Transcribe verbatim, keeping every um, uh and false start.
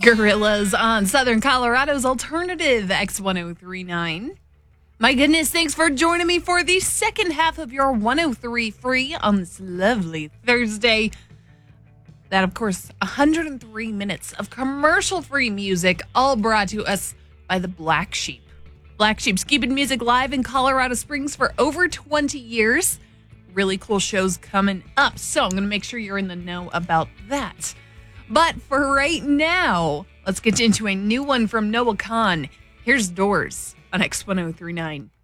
Gorillas on Southern Colorado's alternative X ten thirty-nine. My goodness, thanks for joining me for the second half of your one oh three Free on this lovely Thursday. That, of course, one hundred three minutes of commercial-free music, all brought to us by the Black Sheep. Black Sheep's keeping music live in Colorado Springs for over twenty years. Really cool shows coming up, so I'm going to make sure you're in the know about that. But for right now, let's get into a new one from Noah Kahan. Here's Doors on X ten thirty-nine.